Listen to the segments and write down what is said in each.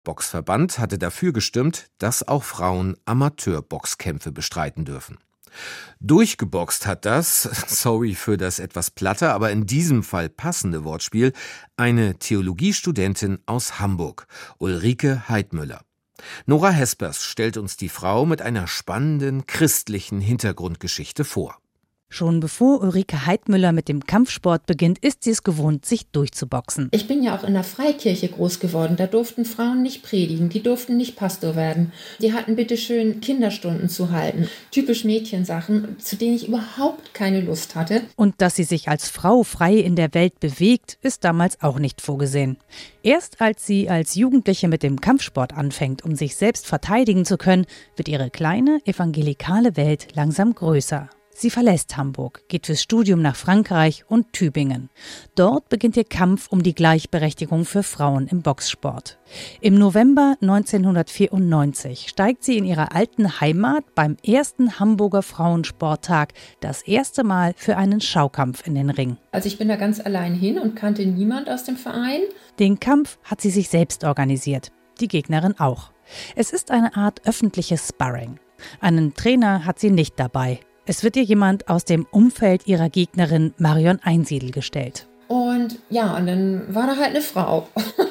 Boxverband hatte dafür gestimmt, dass auch Frauen Amateurboxkämpfe bestreiten dürfen. Durchgeboxt hat das, sorry für das etwas platte, aber in diesem Fall passende Wortspiel, eine Theologiestudentin aus Hamburg, Ulrike Heidmüller. Nora Hespers stellt uns die Frau mit einer spannenden christlichen Hintergrundgeschichte vor. Schon bevor Ulrike Heidmüller mit dem Kampfsport beginnt, ist sie es gewohnt, sich durchzuboxen. Ich bin ja auch in der Freikirche groß geworden. Da durften Frauen nicht predigen, die durften nicht Pastor werden. Die hatten bitteschön Kinderstunden zu halten. Typisch Mädchensachen, zu denen ich überhaupt keine Lust hatte. Und dass sie sich als Frau frei in der Welt bewegt, ist damals auch nicht vorgesehen. Erst als sie als Jugendliche mit dem Kampfsport anfängt, um sich selbst verteidigen zu können, wird ihre kleine evangelikale Welt langsam größer. Sie verlässt Hamburg, geht fürs Studium nach Frankreich und Tübingen. Dort beginnt ihr Kampf um die Gleichberechtigung für Frauen im Boxsport. Im November 1994 steigt sie in ihrer alten Heimat beim ersten Hamburger Frauensporttag das erste Mal für einen Schaukampf in den Ring. Also ich bin da ganz allein hin und kannte niemand aus dem Verein. Den Kampf hat sie sich selbst organisiert, die Gegnerin auch. Es ist eine Art öffentliches Sparring. Einen Trainer hat sie nicht dabei. Es wird ihr jemand aus dem Umfeld ihrer Gegnerin Marion Einsiedel gestellt. Und dann war da halt eine Frau.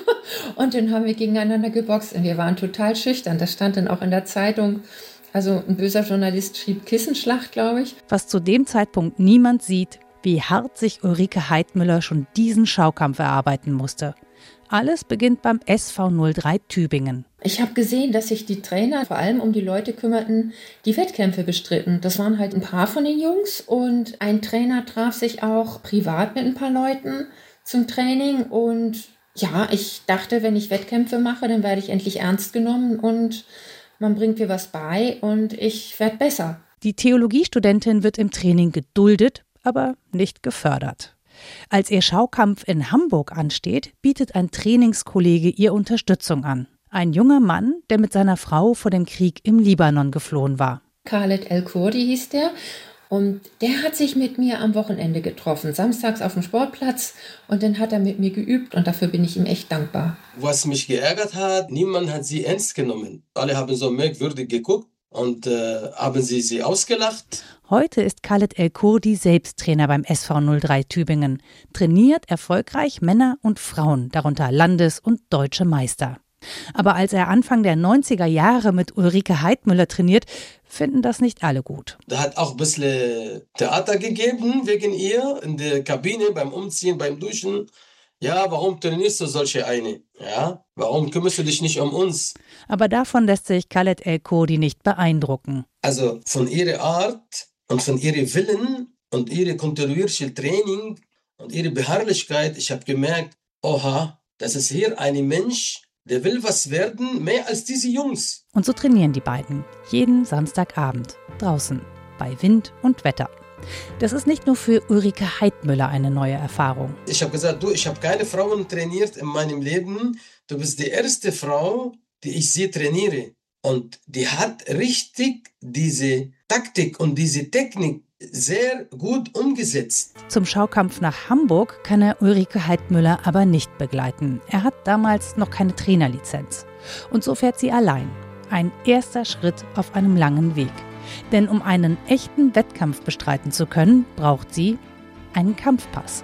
Und dann haben wir gegeneinander geboxt und wir waren total schüchtern. Das stand dann auch in der Zeitung. Also ein böser Journalist schrieb Kissenschlacht, glaube ich. Was zu dem Zeitpunkt niemand sieht, wie hart sich Ulrike Heidmüller schon diesen Schaukampf erarbeiten musste. Alles beginnt beim SV 03 Tübingen. Ich habe gesehen, dass sich die Trainer vor allem um die Leute kümmerten, die Wettkämpfe bestritten. Das waren halt ein paar von den Jungs und ein Trainer traf sich auch privat mit ein paar Leuten zum Training. Und ja, ich dachte, wenn ich Wettkämpfe mache, dann werde ich endlich ernst genommen und man bringt mir was bei und ich werde besser. Die Theologiestudentin wird im Training geduldet, aber nicht gefördert. Als ihr Schaukampf in Hamburg ansteht, bietet ein Trainingskollege ihr Unterstützung an. Ein junger Mann, der mit seiner Frau vor dem Krieg im Libanon geflohen war. Khaled El-Kurdi hieß der. Und der hat sich mit mir am Wochenende getroffen, samstags auf dem Sportplatz. Und dann hat er mit mir geübt und dafür bin ich ihm echt dankbar. Was mich geärgert hat, niemand hat sie ernst genommen. Alle haben so merkwürdig geguckt und haben sie ausgelacht. Heute ist Khaled El-Kurdi selbst Trainer beim SV 03 Tübingen, trainiert erfolgreich Männer und Frauen, darunter Landes- und deutsche Meister. Aber als er Anfang der 90er Jahre mit Ulrike Heidmüller trainiert, finden das nicht alle gut. Da hat auch ein bisschen Theater gegeben wegen ihr in der Kabine, beim Umziehen, beim Duschen. Ja, warum trainierst du solche eine? Ja, warum kümmerst du dich nicht um uns? Aber davon lässt sich Khaled El-Kurdi nicht beeindrucken. Also von ihrer Art und von ihrem Willen und ihrem kontinuierlichen Training und ihrer Beharrlichkeit, ich habe gemerkt, oha, das ist hier ein Mensch, der will was werden, mehr als diese Jungs. Und so trainieren die beiden, jeden Samstagabend, draußen, bei Wind und Wetter. Das ist nicht nur für Ulrike Heidmüller eine neue Erfahrung. Ich habe gesagt, ich habe keine Frauen trainiert in meinem Leben. Du bist die erste Frau, die ich sie trainiere. Und die hat richtig diese Taktik und diese Technik sehr gut umgesetzt. Zum Schaukampf nach Hamburg kann er Ulrike Heidmüller aber nicht begleiten. Er hat damals noch keine Trainerlizenz. Und so fährt sie allein. Ein erster Schritt auf einem langen Weg. Denn um einen echten Wettkampf bestreiten zu können, braucht sie einen Kampfpass.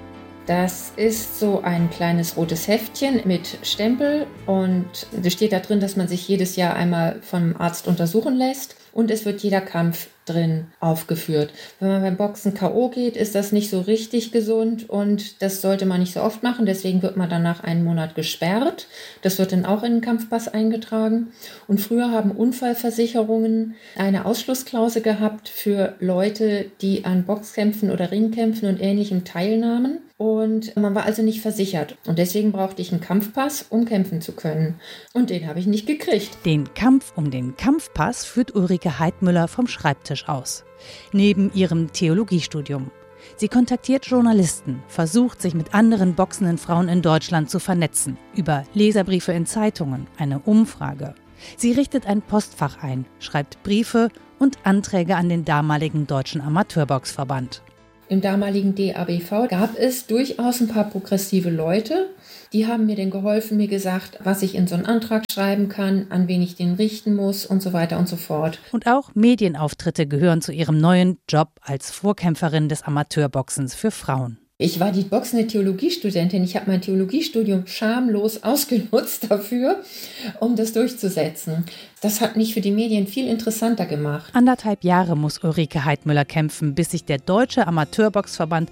Das ist so ein kleines rotes Heftchen mit Stempel und es steht da drin, dass man sich jedes Jahr einmal vom Arzt untersuchen lässt und es wird jeder Kampf drin aufgeführt. Wenn man beim Boxen K.O. geht, ist das nicht so richtig gesund und das sollte man nicht so oft machen, deswegen wird man danach einen Monat gesperrt. Das wird dann auch in den Kampfpass eingetragen und früher haben Unfallversicherungen eine Ausschlussklausel gehabt für Leute, die an Boxkämpfen oder Ringkämpfen und Ähnlichem teilnahmen. Und man war also nicht versichert. Und deswegen brauchte ich einen Kampfpass, um kämpfen zu können. Und den habe ich nicht gekriegt. Den Kampf um den Kampfpass führt Ulrike Heidmüller vom Schreibtisch aus. Neben ihrem Theologiestudium. Sie kontaktiert Journalisten, versucht sich mit anderen boxenden Frauen in Deutschland zu vernetzen. Über Leserbriefe in Zeitungen, eine Umfrage. Sie richtet ein Postfach ein, schreibt Briefe und Anträge an den damaligen Deutschen Amateurboxverband. Im damaligen DABV gab es durchaus ein paar progressive Leute. Die haben mir dann geholfen, mir gesagt, was ich in so einen Antrag schreiben kann, an wen ich den richten muss und so weiter und so fort. Und auch Medienauftritte gehören zu ihrem neuen Job als Vorkämpferin des Amateurboxens für Frauen. Ich war die boxende Theologiestudentin. Ich habe mein Theologiestudium schamlos ausgenutzt dafür, um das durchzusetzen. Das hat mich für die Medien viel interessanter gemacht. 1,5 Jahre muss Ulrike Heidmüller kämpfen, bis sich der Deutsche Amateurboxverband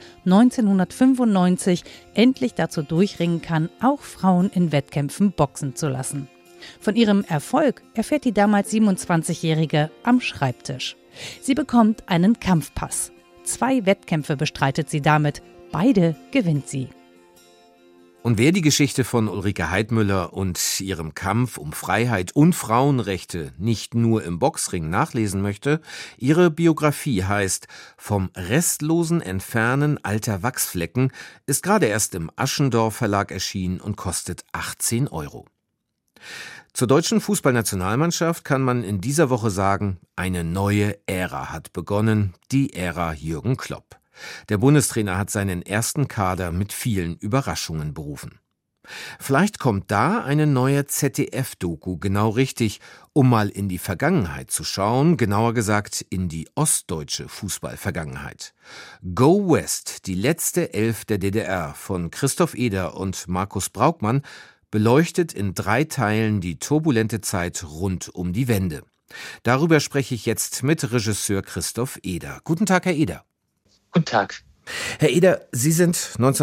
1995 endlich dazu durchringen kann, auch Frauen in Wettkämpfen boxen zu lassen. Von ihrem Erfolg erfährt die damals 27-Jährige am Schreibtisch. Sie bekommt einen Kampfpass. 2 Wettkämpfe bestreitet sie damit. Beide gewinnt sie. Und wer die Geschichte von Ulrike Heidmüller und ihrem Kampf um Freiheit und Frauenrechte nicht nur im Boxring nachlesen möchte, ihre Biografie heißt »Vom restlosen Entfernen alter Wachsflecken«, ist gerade erst im Aschendorff Verlag erschienen und kostet 18 €. Zur deutschen Fußballnationalmannschaft kann man in dieser Woche sagen, eine neue Ära hat begonnen, die Ära Jürgen Klopp. Der Bundestrainer hat seinen ersten Kader mit vielen Überraschungen berufen. Vielleicht kommt da eine neue ZDF-Doku genau richtig, um mal in die Vergangenheit zu schauen, genauer gesagt in die ostdeutsche Fußballvergangenheit. Go West, die letzte Elf der DDR von Christoph Eder und Markus Braukmann, beleuchtet in 3 Teilen die turbulente Zeit rund um die Wende. Darüber spreche ich jetzt mit Regisseur Christoph Eder. Guten Tag, Herr Eder. Guten Tag. Herr Eder, Sie sind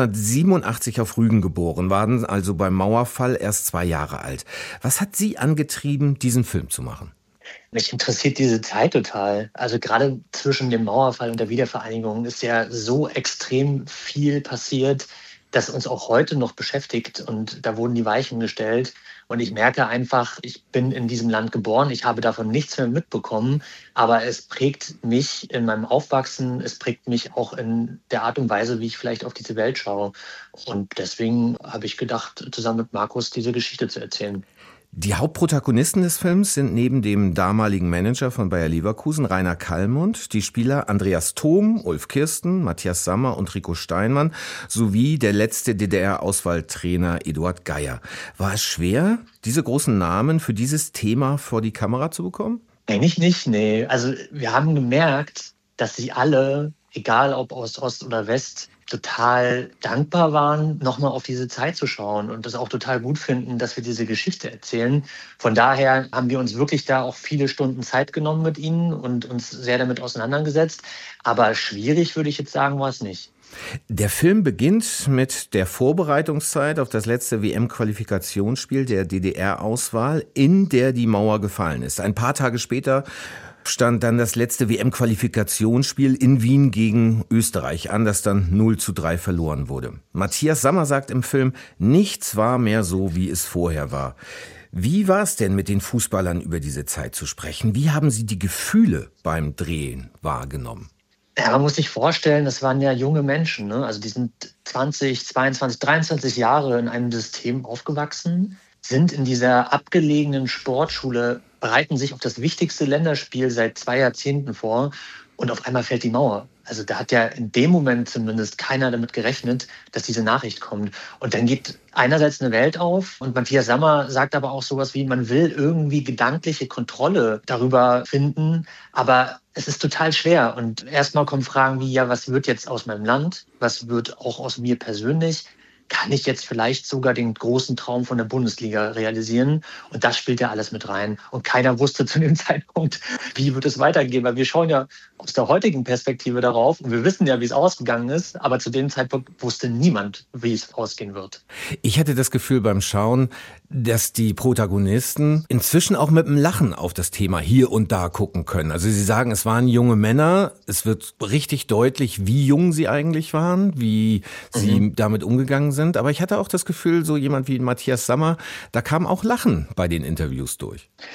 1987 auf Rügen geboren, waren also beim Mauerfall erst 2 Jahre alt. Was hat Sie angetrieben, diesen Film zu machen? Mich interessiert diese Zeit total. Also gerade zwischen dem Mauerfall und der Wiedervereinigung ist ja so extrem viel passiert, das uns auch heute noch beschäftigt. Und da wurden die Weichen gestellt. Und ich merke einfach, ich bin in diesem Land geboren, ich habe davon nichts mehr mitbekommen, aber es prägt mich in meinem Aufwachsen, es prägt mich auch in der Art und Weise, wie ich vielleicht auf diese Welt schaue. Und deswegen habe ich gedacht, zusammen mit Markus diese Geschichte zu erzählen. Die Hauptprotagonisten des Films sind neben dem damaligen Manager von Bayer Leverkusen, Rainer Kallmund, die Spieler Andreas Thom, Ulf Kirsten, Matthias Sammer und Rico Steinmann sowie der letzte DDR-Auswahltrainer Eduard Geier. War es schwer, diese großen Namen für dieses Thema vor die Kamera zu bekommen? Eigentlich nicht, nee. Also wir haben gemerkt, dass sie alle, egal ob aus Ost oder West, total dankbar waren, nochmal auf diese Zeit zu schauen und das auch total gut finden, dass wir diese Geschichte erzählen. Von daher haben wir uns wirklich da auch viele Stunden Zeit genommen mit ihnen und uns sehr damit auseinandergesetzt. Aber schwierig, würde ich jetzt sagen, war es nicht. Der Film beginnt mit der Vorbereitungszeit auf das letzte WM-Qualifikationsspiel der DDR-Auswahl, in der die Mauer gefallen ist. Ein paar Tage später stand dann das letzte WM-Qualifikationsspiel in Wien gegen Österreich an, das dann 0:3 verloren wurde. Matthias Sammer sagt im Film, nichts war mehr so, wie es vorher war. Wie war es denn, mit den Fußballern über diese Zeit zu sprechen? Wie haben Sie die Gefühle beim Drehen wahrgenommen? Ja, man muss sich vorstellen, das waren ja junge Menschen, ne? Also die sind 20, 22, 23 Jahre in einem System aufgewachsen, sind in dieser abgelegenen Sportschule, bereiten sich auf das wichtigste Länderspiel seit 2 Jahrzehnten vor und auf einmal fällt die Mauer. Also da hat ja in dem Moment zumindest keiner damit gerechnet, dass diese Nachricht kommt. Und dann geht einerseits eine Welt auf und Matthias Sammer sagt aber auch sowas wie, man will irgendwie gedankliche Kontrolle darüber finden, aber es ist total schwer. Und erstmal kommen Fragen wie, ja, was wird jetzt aus meinem Land? Was wird auch aus mir persönlich? Kann ich jetzt vielleicht sogar den großen Traum von der Bundesliga realisieren? Und das spielt ja alles mit rein. Und keiner wusste zu dem Zeitpunkt, wie wird es weitergehen. Weil wir schauen ja aus der heutigen Perspektive darauf und wir wissen ja, wie es ausgegangen ist. Aber zu dem Zeitpunkt wusste niemand, wie es ausgehen wird. Ich hatte das Gefühl beim Schauen, dass die Protagonisten inzwischen auch mit dem Lachen auf das Thema hier und da gucken können. Also sie sagen, es waren junge Männer. Es wird richtig deutlich, wie jung sie eigentlich waren, wie sie damit umgegangen sind. Aber ich hatte auch das Gefühl, so jemand wie Matthias Sammer, da kam auch Lachen bei den Interviews durch.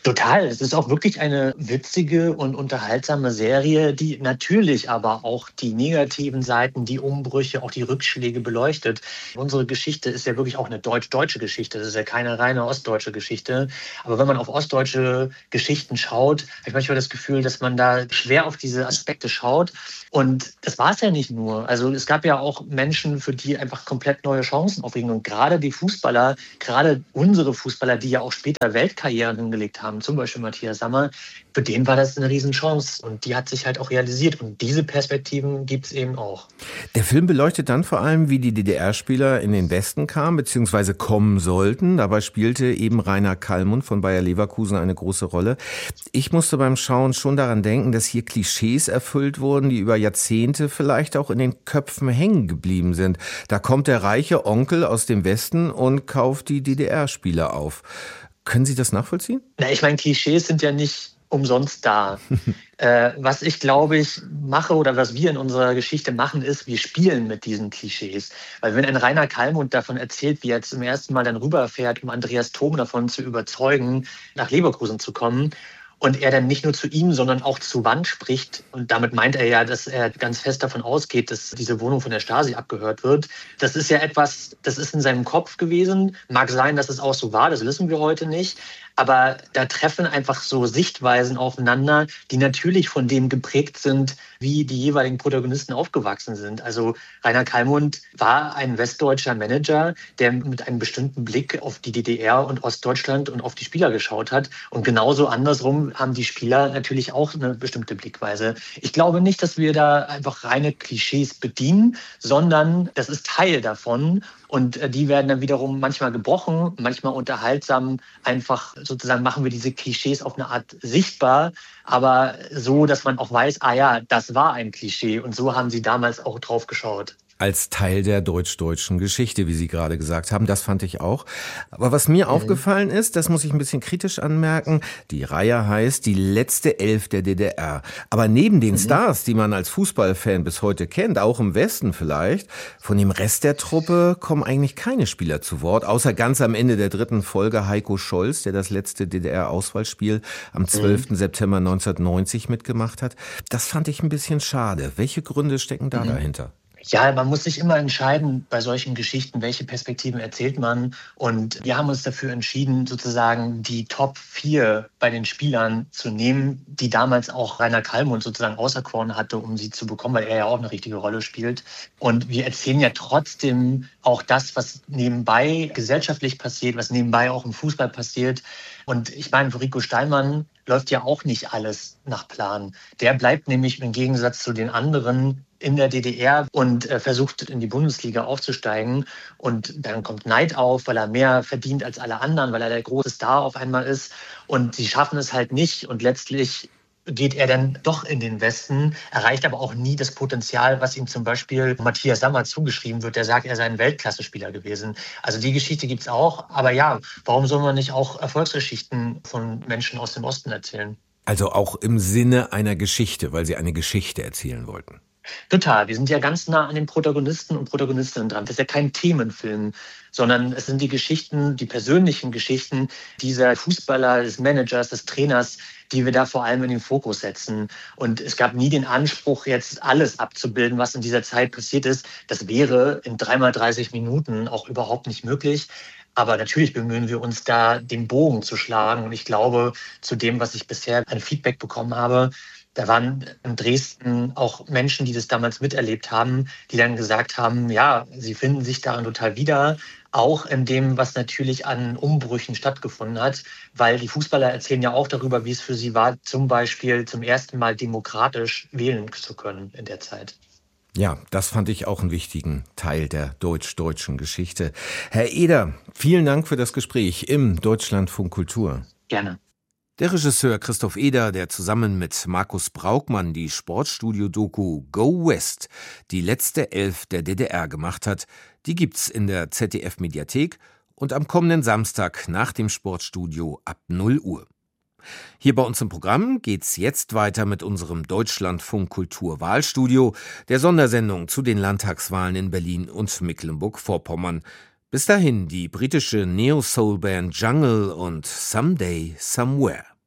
Total. Es ist auch wirklich eine witzige und unterhaltsame Serie, die natürlich aber auch die negativen Seiten, die Umbrüche, auch die Rückschläge beleuchtet. Unsere Geschichte ist ja wirklich auch eine deutsch-deutsche Geschichte. Das ist ja keine reine ostdeutsche Geschichte. Aber wenn man auf ostdeutsche Geschichten schaut, habe ich manchmal das Gefühl, dass man da schwer auf diese Aspekte schaut. Und das war es ja nicht nur. Also es gab ja auch Menschen, für die einfach komplett neue Chancen aufgingen. Und gerade die Fußballer, gerade unsere Fußballer, die ja auch später Weltkarrieren hingelegt haben, zum Beispiel Matthias Sammer, für den war das eine Riesenchance. Und die hat sich halt auch realisiert. Und diese Perspektiven gibt es eben auch. Der Film beleuchtet dann vor allem, wie die DDR-Spieler in den Westen kamen bzw. kommen sollten. Dabei spielte eben Rainer Kallmund von Bayer Leverkusen eine große Rolle. Ich musste beim Schauen schon daran denken, dass hier Klischees erfüllt wurden, die über Jahrzehnte vielleicht auch in den Köpfen hängen geblieben sind. Da kommt der reiche Onkel aus dem Westen und kauft die DDR-Spieler auf. Können Sie das nachvollziehen? Na, ich meine, Klischees sind ja nicht umsonst da. Was ich, glaube ich, mache oder was wir in unserer Geschichte machen, ist, wir spielen mit diesen Klischees. Weil wenn ein Rainer Kallmund davon erzählt, wie er zum ersten Mal dann rüberfährt, um Andreas Thom davon zu überzeugen, nach Leverkusen zu kommen, und er dann nicht nur zu ihm, sondern auch zu Wand spricht. Und damit meint er ja, dass er ganz fest davon ausgeht, dass diese Wohnung von der Stasi abgehört wird. Das ist ja etwas, das ist in seinem Kopf gewesen. Mag sein, dass es auch so war, das wissen wir heute nicht. Aber da treffen einfach so Sichtweisen aufeinander, die natürlich von dem geprägt sind, wie die jeweiligen Protagonisten aufgewachsen sind. Also Rainer Kallmund war ein westdeutscher Manager, der mit einem bestimmten Blick auf die DDR und Ostdeutschland und auf die Spieler geschaut hat. Und genauso andersrum haben die Spieler natürlich auch eine bestimmte Blickweise. Ich glaube nicht, dass wir da einfach reine Klischees bedienen, sondern das ist Teil davon. Und die werden dann wiederum manchmal gebrochen, manchmal unterhaltsam. Einfach sozusagen machen wir diese Klischees auf eine Art sichtbar, aber so, dass man auch weiß, ah ja, das war ein Klischee. Und so haben sie damals auch drauf geschaut. Als Teil der deutsch-deutschen Geschichte, wie Sie gerade gesagt haben. Das fand ich auch. Aber was mir aufgefallen ist, das muss ich ein bisschen kritisch anmerken, die Reihe heißt Die letzte Elf der DDR. Aber neben den Stars, die man als Fußballfan bis heute kennt, auch im Westen vielleicht, von dem Rest der Truppe kommen eigentlich keine Spieler zu Wort, außer ganz am Ende der 3. Folge Heiko Scholz, der das letzte DDR-Auswahlspiel am 12. September 1990 mitgemacht hat. Das fand ich ein bisschen schade. Welche Gründe stecken da dahinter? Ja, man muss sich immer entscheiden bei solchen Geschichten, welche Perspektiven erzählt man. Und wir haben uns dafür entschieden, sozusagen die Top 4 bei den Spielern zu nehmen, die damals auch Rainer Kallmund sozusagen auserkoren hatte, um sie zu bekommen, weil er ja auch eine richtige Rolle spielt. Und wir erzählen ja trotzdem auch das, was nebenbei gesellschaftlich passiert, was nebenbei auch im Fußball passiert. Und ich meine, für Rico Steinmann läuft ja auch nicht alles nach Plan. Der bleibt nämlich im Gegensatz zu den anderen in der DDR und versucht in die Bundesliga aufzusteigen. Und dann kommt Neid auf, weil er mehr verdient als alle anderen, weil er der große Star auf einmal ist. Und sie schaffen es halt nicht. Und letztlich geht er dann doch in den Westen, erreicht aber auch nie das Potenzial, was ihm zum Beispiel Matthias Sammer zugeschrieben wird. Der sagt, er sei ein Weltklasse-Spieler gewesen. Also die Geschichte gibt es auch. Aber ja, warum soll man nicht auch Erfolgsgeschichten von Menschen aus dem Osten erzählen? Also auch im Sinne einer Geschichte, weil Sie eine Geschichte erzählen wollten. Total. Wir sind ja ganz nah an den Protagonisten und Protagonistinnen dran. Das ist ja kein Themenfilm, sondern es sind die Geschichten, die persönlichen Geschichten dieser Fußballer, des Managers, des Trainers, die wir da vor allem in den Fokus setzen. Und es gab nie den Anspruch, jetzt alles abzubilden, was in dieser Zeit passiert ist. Das wäre in 3x30 Minuten auch überhaupt nicht möglich. Aber natürlich bemühen wir uns da, den Bogen zu schlagen. Und ich glaube, zu dem, was ich bisher an Feedback bekommen habe, da waren in Dresden auch Menschen, die das damals miterlebt haben, die dann gesagt haben, ja, sie finden sich darin total wieder, auch in dem, was natürlich an Umbrüchen stattgefunden hat, weil die Fußballer erzählen ja auch darüber, wie es für sie war, zum Beispiel zum ersten Mal demokratisch wählen zu können in der Zeit. Ja, das fand ich auch einen wichtigen Teil der deutsch-deutschen Geschichte. Herr Eder, vielen Dank für das Gespräch im Deutschlandfunk Kultur. Gerne. Der Regisseur Christoph Eder, der zusammen mit Markus Braukmann die Sportstudio-Doku Go West, die letzte Elf der DDR gemacht hat, die gibt's in der ZDF-Mediathek und am kommenden Samstag nach dem Sportstudio ab 0 Uhr. Hier bei uns im Programm geht's jetzt weiter mit unserem Deutschlandfunk Kultur Wahlstudio, der Sondersendung zu den Landtagswahlen in Berlin und Mecklenburg-Vorpommern. Bis dahin die britische Neo-Soul-Band Jungle und Someday, Somewhere.